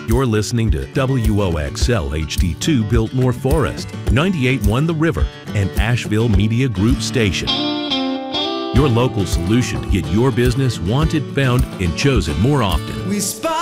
You're listening to WOXL HD2 Biltmore Forest, 98.1 The River, and Asheville Media Group Station. Your local solution to get your business wanted, found, and chosen more often.